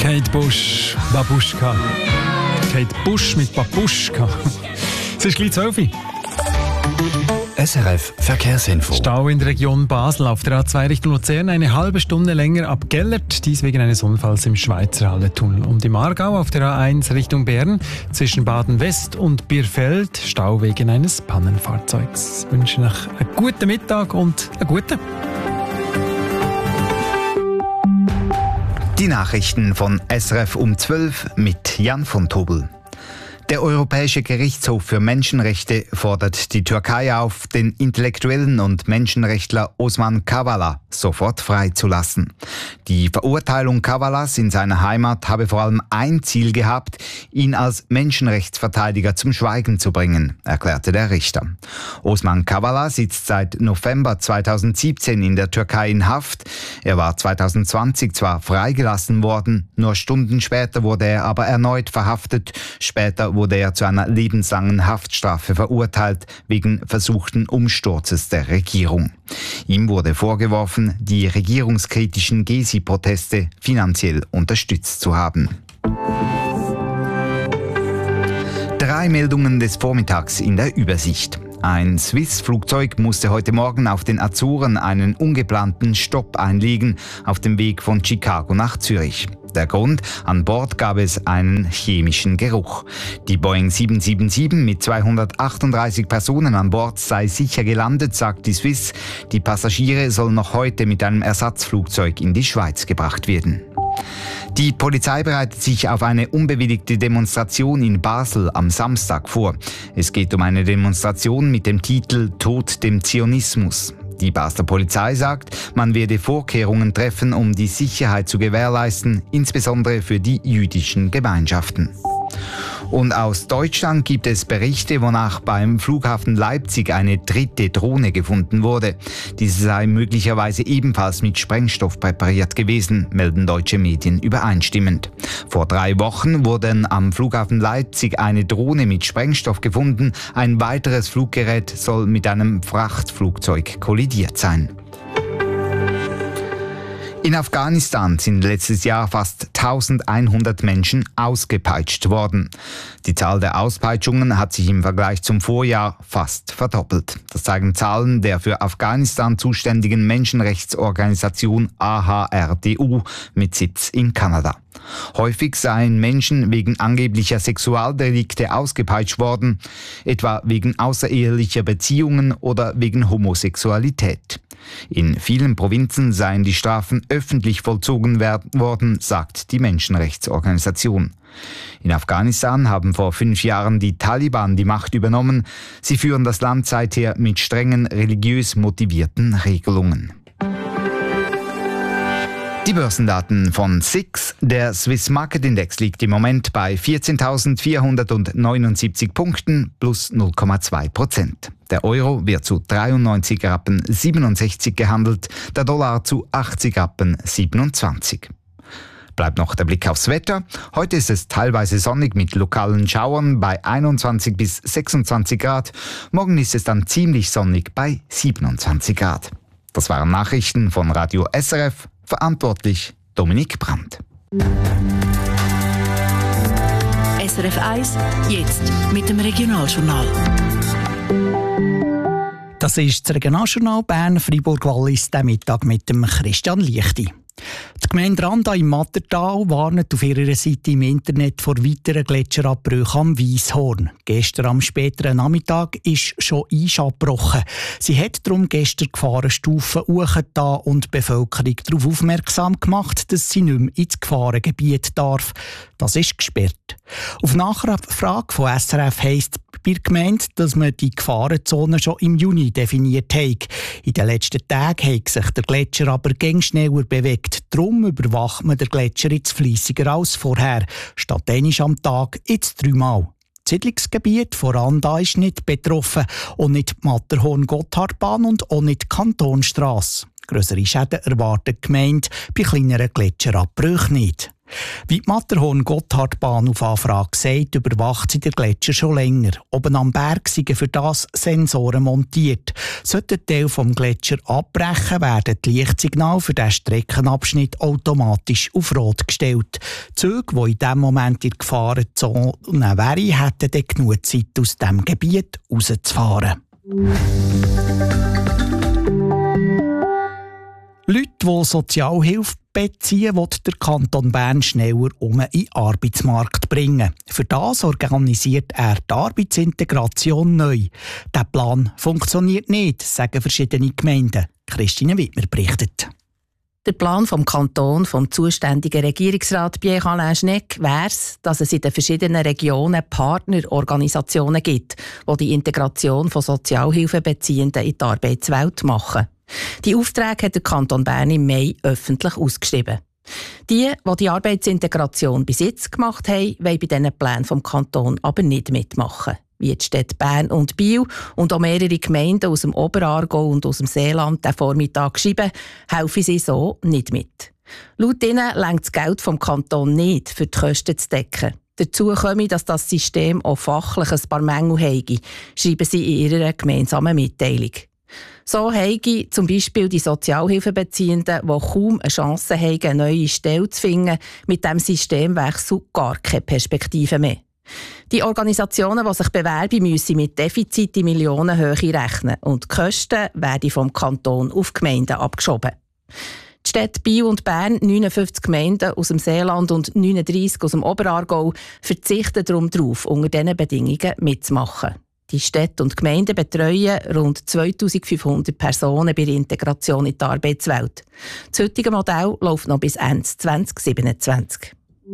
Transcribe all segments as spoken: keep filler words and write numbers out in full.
Kate Bush, Babuschka. Kate Bush mit Babuschka. Es ist gleich zwölf Uhr. S R F Verkehrsinfo. Stau in der Region Basel auf der A zwei Richtung Luzern eine halbe Stunde länger ab Gellert, dies wegen eines Unfalls im Schweizer Halletunnel. Und im Aargau auf der A eins Richtung Bern zwischen Baden-West und Bierfeld Stau wegen eines Pannenfahrzeugs. Ich wünsche noch einen guten Mittag und einen guten. Die Nachrichten von S R F um zwölf mit Jan von Tobel. Der Europäische Gerichtshof für Menschenrechte fordert die Türkei auf, den Intellektuellen und Menschenrechtler Osman Kavala sofort freizulassen. Die Verurteilung Kavalas in seiner Heimat habe vor allem ein Ziel gehabt, ihn als Menschenrechtsverteidiger zum Schweigen zu bringen, erklärte der Richter. Osman Kavala sitzt seit November zweitausendsiebzehn in der Türkei in Haft. Er war zweitausendzwanzig zwar freigelassen worden, nur Stunden später wurde er aber erneut verhaftet. Später wurde er zu einer lebenslangen Haftstrafe verurteilt wegen versuchten Umsturzes der Regierung. Ihm wurde vorgeworfen, die regierungskritischen Gezi-Proteste finanziell unterstützt zu haben. Drei Meldungen des Vormittags in der Übersicht. Ein Swiss-Flugzeug musste heute Morgen auf den Azoren einen ungeplanten Stopp einlegen auf dem Weg von Chicago nach Zürich. Der Grund: an Bord gab es einen chemischen Geruch. Die Boeing sieben sieben sieben mit zweihundertachtunddreißig Personen an Bord sei sicher gelandet, sagt die Swiss. Die Passagiere sollen noch heute mit einem Ersatzflugzeug in die Schweiz gebracht werden. Die Polizei bereitet sich auf eine unbewilligte Demonstration in Basel am Samstag vor. Es geht um eine Demonstration mit dem Titel »Tod dem Zionismus«. Die Basler Polizei sagt, man werde Vorkehrungen treffen, um die Sicherheit zu gewährleisten, insbesondere für die jüdischen Gemeinschaften. Und aus Deutschland gibt es Berichte, wonach beim Flughafen Leipzig eine dritte Drohne gefunden wurde. Diese sei möglicherweise ebenfalls mit Sprengstoff präpariert gewesen, melden deutsche Medien übereinstimmend. Vor drei Wochen wurde am Flughafen Leipzig eine Drohne mit Sprengstoff gefunden. Ein weiteres Fluggerät soll mit einem Frachtflugzeug kollidiert sein. In Afghanistan sind letztes Jahr fast eintausendeinhundert Menschen ausgepeitscht worden. Die Zahl der Auspeitschungen hat sich im Vergleich zum Vorjahr fast verdoppelt. Das zeigen Zahlen der für Afghanistan zuständigen Menschenrechtsorganisation A H R D U mit Sitz in Kanada. Häufig seien Menschen wegen angeblicher Sexualdelikte ausgepeitscht worden, etwa wegen außerehelicher Beziehungen oder wegen Homosexualität. In vielen Provinzen seien die Strafen öffentlich vollzogen worden, sagt die Menschenrechtsorganisation. In Afghanistan haben vor fünf Jahren die Taliban die Macht übernommen. Sie führen das Land seither mit strengen religiös motivierten Regelungen. Die Börsendaten von S I X. Der Swiss Market Index liegt im Moment bei vierzehntausendvierhundertneunundsiebzig Punkten plus null Komma zwei Prozent. Der Euro wird zu dreiundneunzig Rappen siebenundsechzig gehandelt, der Dollar zu achtzig Rappen siebenundzwanzig. Bleibt noch der Blick aufs Wetter. Heute ist es teilweise sonnig mit lokalen Schauern bei einundzwanzig bis sechsundzwanzig Grad. Morgen ist es dann ziemlich sonnig bei siebenundzwanzig Grad. Das waren Nachrichten von Radio S R F. Verantwortlich Dominik Brandt. S R F eins, jetzt mit dem Regionaljournal. Das ist das Regionaljournal Bern-Fribourg-Wallis, der Mittag mit dem Christian Lichti. Die Gemeinde Randa im Mattertal warnet auf ihrer Seite im Internet vor weiteren Gletscherabbrüchen am Weisshorn. Gestern am späteren Nachmittag ist schon Eis abgebrochen. Sie hat darum gestern Gefahrenstufen hochgetan und die Bevölkerung darauf aufmerksam gemacht, dass sie nicht mehr ins Gefahrengebiet darf. Das ist gesperrt. Auf Nachfrage von S R F heisst bei der Gemeinde, dass man die Gefahrenzone schon im Juni definiert hat. In den letzten Tagen hat sich der Gletscher aber gäng schneller bewegt. Darum überwacht man den Gletscher jetzt fleissiger als vorher. Statt einmal am Tag jetzt dreimal. Das Siedlungsgebiet von Randa ist nicht betroffen. Und nicht die Matterhorn-Gotthardbahn und auch nicht die Kantonstrasse. Grössere Schäden erwartet die Gemeinde bei kleineren Gletscherabbrüchen nicht. Wie die Matterhorn-Gotthard-Bahn auf Anfrage sagt, überwacht sie den Gletscher schon länger. Oben am Berg sind für das Sensoren montiert. Sollte ein Teil vom Gletscher abbrechen, werden die Lichtsignale für diesen Streckenabschnitt automatisch auf Rot gestellt. Züge, die in diesem Moment in der Gefahrenzone wären, hätten dann genug Zeit, aus diesem Gebiet rauszufahren. Leute, die Sozialhilfe beziehen, will der Kanton Bern schneller um in den Arbeitsmarkt bringen. Für das organisiert er die Arbeitsintegration neu. Der Plan funktioniert nicht, sagen verschiedene Gemeinden. Christine Wittmer berichtet. Der Plan vom Kanton, vom zuständigen Regierungsrat Pierre-Alain Schnegg, wäre es, dass es in den verschiedenen Regionen Partnerorganisationen gibt, die die Integration von Sozialhilfebeziehenden in die Arbeitswelt machen. Die Aufträge hat der Kanton Bern im Mai öffentlich ausgeschrieben. Die, die die Arbeitsintegration bis jetzt gemacht haben, wollen bei diesen Plänen vom Kanton aber nicht mitmachen. Wie die Städte Bern und Biel und auch mehrere Gemeinden aus dem Oberaargau und aus dem Seeland diesen Vormittag schreiben, helfen sie so nicht mit. Laut ihnen reicht das Geld vom Kanton nicht, für die Kosten zu decken. Dazu komme, dass das System auch fachlich ein paar Mängel habe, schreiben sie in ihrer gemeinsamen Mitteilung. So haben zum Beispiel die Sozialhilfebeziehenden, die kaum eine Chance haben, eine neue Stelle zu finden, mit diesem Systemwechsel gar keine Perspektive mehr. Die Organisationen, die sich bewerben, müssen mit Defizit in Millionenhöhe rechnen und die Kosten werden vom Kanton auf Gemeinden abgeschoben. Die Städte Biel und Bern, neunundfünfzig Gemeinden aus dem Seeland und neununddreissig aus dem Oberaargau, verzichten darum darauf, unter diesen Bedingungen mitzumachen. Die Städte und Gemeinden betreuen rund zweitausendfünfhundert Personen bei der Integration in die Arbeitswelt. Das heutige Modell läuft noch bis Ende zwanzig siebenundzwanzig.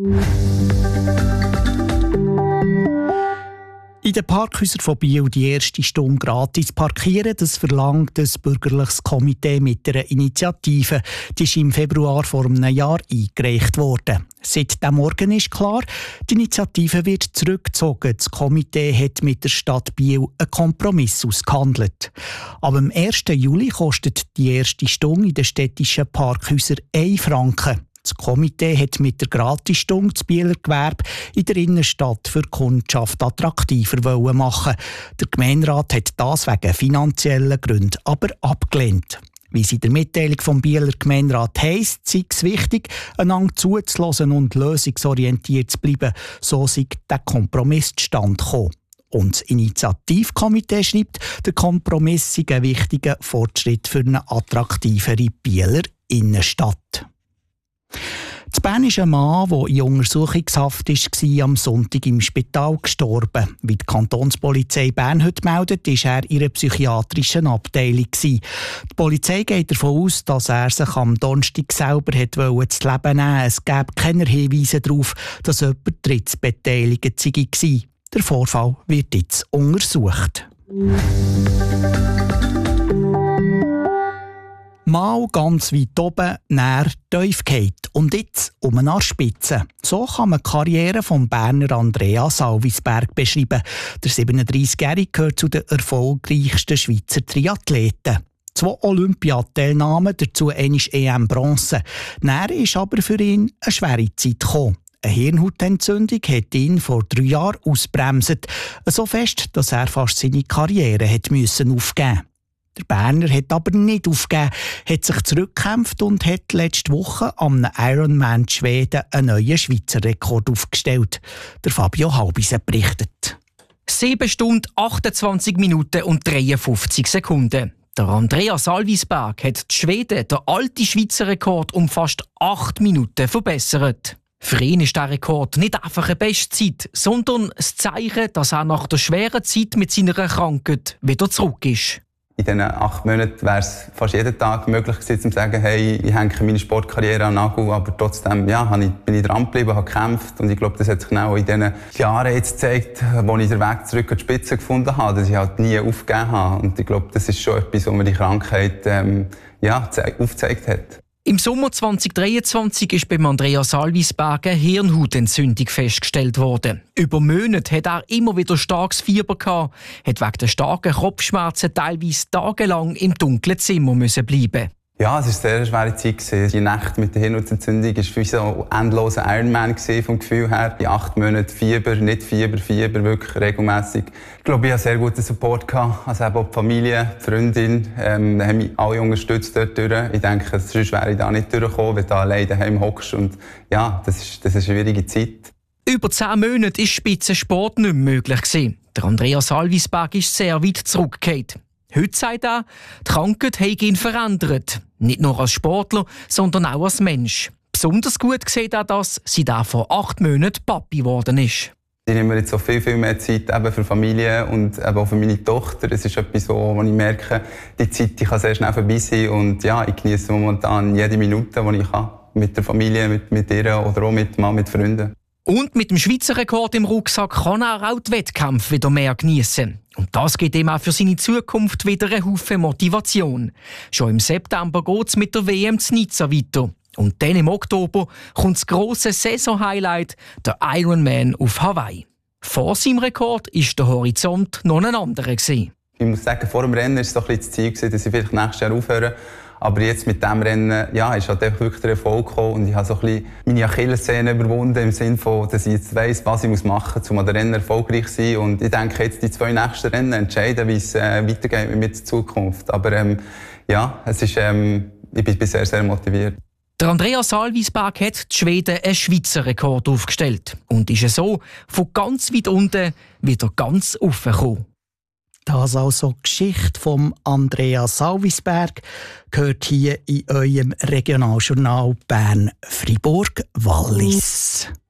In den Parkhäusern von Biel die erste Stunde gratis parkieren, das verlangt das bürgerliches Komitee mit einer Initiative. Die ist im Februar vor einem Jahr eingereicht worden. Seit diesem Morgen ist klar, die Initiative wird zurückgezogen. Das Komitee hat mit der Stadt Biel einen Kompromiss ausgehandelt. Aber am ersten Juli kostet die erste Stunde in den städtischen Parkhäusern ein Franken. Das Komitee hat mit der Gratisstunde das Bieler Gewerbe in der Innenstadt für die Kundschaft attraktiver machen. Der Gemeinderat hat das wegen finanziellen Gründen aber abgelehnt. Wie es in der Mitteilung vom Bieler Gemeinderat heisst, sei es wichtig, einander zuzulassen und lösungsorientiert zu bleiben. So sei der Kompromiss zustande gekommen. Und das Initiativkomitee schreibt, der Kompromiss sei ein wichtiger Fortschritt für eine attraktivere Bieler Innenstadt. In Bern ist ein Mann, der in Untersuchungshaft war, am Sonntag im Spital gestorben. Wie die Kantonspolizei Bern heute meldet, war er in einer psychiatrischen Abteilung. Die Polizei geht davon aus, dass er sich am Donnerstag selber das Leben nehmen wollte. Es gäbe keine Hinweise darauf, dass jemand Drittes beteiligt war. Der Vorfall wird jetzt untersucht. Mal ganz weit oben, näher tief gefallen und jetzt um eine Spitze. So kann man die Karriere vom Berner Andreas Salvisberg beschreiben. Der siebenunddreißigjährige gehört zu den erfolgreichsten Schweizer Triathleten. Zwei Olympiateilnahmen, dazu einmal E M Bronze. Näher ist aber für ihn eine schwere Zeit gekommen. Eine Hirnhautentzündung hat ihn vor drei Jahren ausbremset. So fest, dass er fast seine Karriere hat müssen aufgeben. Der Berner hat aber nicht aufgegeben, hat sich zurückgekämpft und hat letzte Woche am Ironman Schweden einen neuen Schweizer Rekord aufgestellt. Der Fabio Halbisen berichtet. sieben Stunden, achtundzwanzig Minuten und dreiundfünfzig Sekunden. Der Andreas Salvisberg hat die Schweden den alten Schweizer Rekord um fast acht Minuten verbessert. Für ihn ist der Rekord nicht einfach eine Bestzeit, sondern ein Zeichen, dass er nach der schweren Zeit mit seiner Krankheit wieder zurück ist. In diesen acht Monaten wäre es fast jeden Tag möglich gewesen, zu sagen, hey, ich hänge meine Sportkarriere an den Nagel, aber trotzdem ja, bin ich dran geblieben, habe gekämpft und ich glaube, das hat sich auch in diesen Jahren jetzt gezeigt, wo ich den Weg zurück an die Spitze gefunden habe, dass ich halt nie aufgegeben habe und ich glaube, das ist schon etwas, was mir die Krankheit ähm, ja, aufgezeigt hat. Im Sommer zwanzig dreiundzwanzig ist beim Andreas Salvisberg eine Hirnhautentzündung festgestellt worden. Über Monate hat er immer wieder starkes Fieber gehabt, hat wegen der starken Kopfschmerzen teilweise tagelang im dunklen Zimmer müssen bleiben. Ja, es war eine sehr schwere Zeit. Die Nacht mit der Hirnhautentzündung war für mich so ein endloser Ironman vom Gefühl her. Die acht Monate Fieber, nicht Fieber, Fieber, wirklich regelmässig. Ich glaube, ich hatte sehr guten Support gehabt. Also eben auch die Familie, die Freundin, ähm, haben mich alle unterstützt dort durch. Ich denke, sonst wäre ich da nicht durchgekommen, wenn du alleine daheim hockst. Und ja, das ist, das ist eine schwierige Zeit. Über zehn Monate war Spitzensport nicht mehr möglich gewesen. Der Andreas Salvisberg ist sehr weit zurückgefallen. Heute sagt er, die Krankheit hat ihn verändert. Nicht nur als Sportler, sondern auch als Mensch. Besonders gut sieht er das, seit er vor acht Monaten Papi geworden ist. Ich nehme jetzt so viel, viel mehr Zeit eben für Familie und eben auch für meine Tochter. Es ist etwas, wo ich merke, die Zeit die kann sehr schnell vorbei sein. Und ja, ich genieße momentan jede Minute, die ich kann. Mit der Familie, mit, mit ihr oder auch mit, mal mit Freunden. Und mit dem Schweizer Rekord im Rucksack kann er auch die Wettkämpfe wieder mehr geniessen. Und das gibt ihm auch für seine Zukunft wieder eine Haufen Motivation. Schon im September geht es mit der W M zu Nizza weiter. Und dann im Oktober kommt das grosse Saison-Highlight, der Ironman auf Hawaii. Vor seinem Rekord war der Horizont noch ein anderer. Ich muss sagen, vor dem Rennen war es so ein bisschen das Ziel, dass ich vielleicht nächstes Jahr aufhöre. Aber jetzt mit diesem Rennen ja, ist halt wirklich der Erfolg gekommen und ich habe so ein bisschen meine Achillessehne überwunden, im Sinne von, dass ich jetzt weiss, was ich machen muss, um an den Rennen erfolgreich zu sein. Und ich denke, jetzt die zwei nächsten Rennen entscheiden, wie es äh, weitergeht mit mir in Zukunft. Aber ähm, ja, es ist, ähm, ich bin sehr, sehr motiviert. Der Andreas Salvisberg hat in Schweden einen Schweizer Rekord aufgestellt und ist so von ganz weit unten wieder ganz raufgekommen. Das also die Geschichte von Andreas Salvisberg gehört hier in eurem Regionaljournal Bern-Fribourg-Wallis.